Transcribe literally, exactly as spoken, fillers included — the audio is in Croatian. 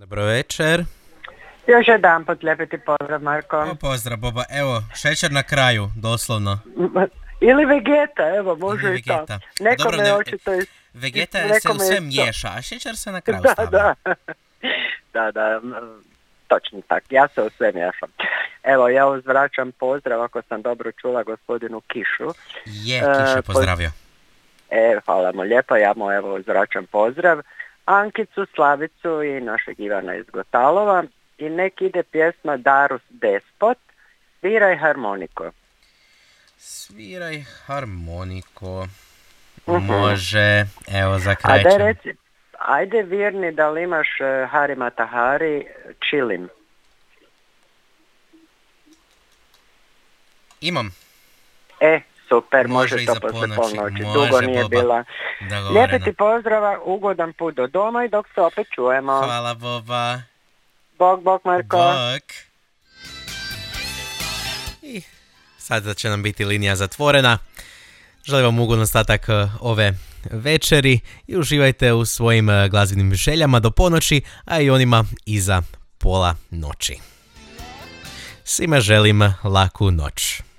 Dobro večer. Još jedan pot lijepi ti pozdrav, Marko. O, pozdrav, Boba. Evo, šećer na kraju, doslovno. Ili Vegeta, evo, može Ili i to. Vegeta. Neko Dobro, me ne- očito iz... Vegeta iz- se neko u me sve isto. miješa, a šećer se na kraju Da, stavlja. da. Da, da, m, točno tako. Ja se u sve miješam. Evo, ja uzvraćam pozdrav, ako sam dobro čula, gospodinu Kišu. Je, E, Kiše poz- pozdravio. E, hvala mu lijepo, ja mu evo uzvraćam pozdrav. Ankicu, Slavicu i našeg Ivana iz Gotalova. I nek ide pjesma Darus Despot, Sviraj harmoniko. Sviraj harmoniko. Mhm. Može, evo, A zakrećem. da reci, ajde Virni, da li imaš uh, Hari Matahari, Čilim? Imam. E, super, Može može, i to za poslije ponoći, polnoći. može, Dugo nije Boba. bila. Dogovoreno. Lijepi ti pozdrava, ugodan put do doma i dok se opet čujemo. Hvala, Boba. Bog, bog, Marko. Bok. I sada će nam biti linija zatvorena. Želim vam ugodan ostatak eh, ove večeri i uživajte u svojim eh, glazbenim željama do ponoći, a i onima iza pola noći. Svima želim laku noć.